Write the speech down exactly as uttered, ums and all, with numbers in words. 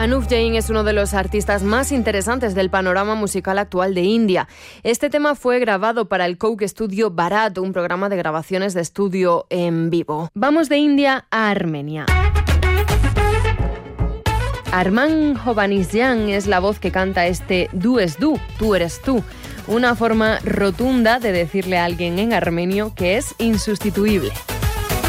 Anup Jain es uno de los artistas más interesantes del panorama musical actual de India. Este tema fue grabado para el Coke Studio Bharat, un programa de grabaciones de estudio en vivo. Vamos de India a Armenia. Arman Hovhannisyan es la voz que canta este Du es Du, tú eres tú, una forma rotunda de decirle a alguien en armenio que es insustituible.